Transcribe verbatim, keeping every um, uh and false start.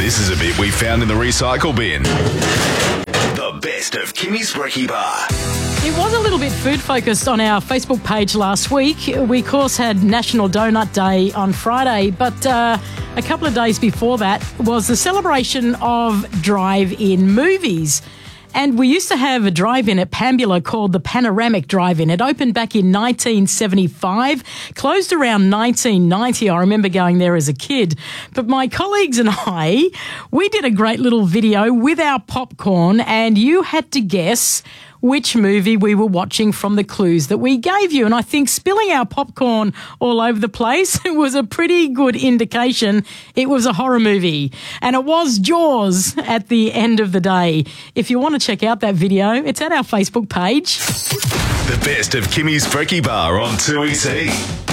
This is a bit we found in the recycle bin. The best of Kimmy's Brekkie Bar. It was a little bit food focused on our Facebook page last week. We, of course, had National Donut Day on Friday, but uh, a couple of days before that was the celebration of drive-in movies. And we used to have a drive-in at Pambula called the Panoramic Drive-In. It opened back in nineteen seventy-five, closed around nineteen ninety. I remember going there as a kid. But my colleagues and I, we did a great little video with our popcorn, and you had to guess which movie we were watching from the clues that we gave you. And I think spilling our popcorn all over the place was a pretty good indication it was a horror movie. And it was Jaws at the end of the day. If you want to check out that video, it's at our Facebook page. The best of Kimmy's Brekkie Bar on two E C.